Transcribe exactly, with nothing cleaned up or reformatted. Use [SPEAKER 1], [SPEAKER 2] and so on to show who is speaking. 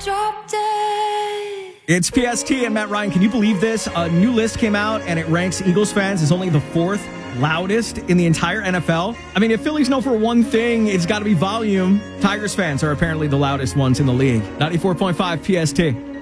[SPEAKER 1] drop dead.
[SPEAKER 2] It's P S T and Matt Ryan. Can you believe this? A new list came out and it ranks Eagles fans as only the fourth loudest in the entire N F L. I mean, if Phillies know for one thing, it's got to be volume. Tigers fans are apparently the loudest ones in the league. ninety-four point five P S T.